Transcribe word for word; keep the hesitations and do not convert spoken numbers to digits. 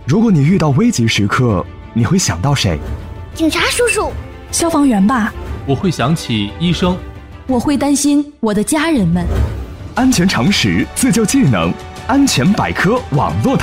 如果你遇到危急时刻，你会想到谁？ 警察叔叔。 消防员吧。 我会想起医生。 我会担心我的家人们。 安全常识，自救技能，安全百科网络